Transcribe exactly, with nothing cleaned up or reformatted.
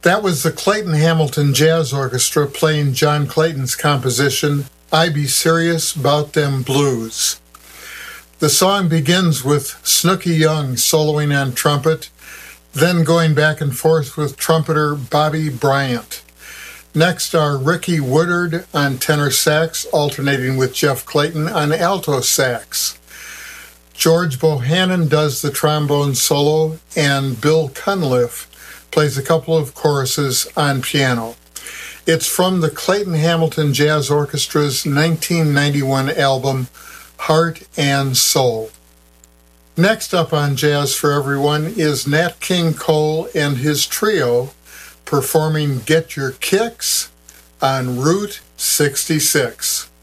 That was the Clayton Hamilton Jazz Orchestra playing John Clayton's composition, I Be Serious 'Bout Them Blues. The song begins with Snooky Young soloing on trumpet, then going back and forth with trumpeter Bobby Bryant. Next are Ricky Woodard on tenor sax, alternating with Jeff Clayton on alto sax. George Bohannon does the trombone solo, and Bill Cunliffe plays a couple of choruses on piano. It's from the Clayton Hamilton Jazz Orchestra's nineteen ninety-one album, Heart and Soul. Next up on Jazz for Everyone is Nat King Cole and his trio performing Get Your Kicks on Route sixty-six.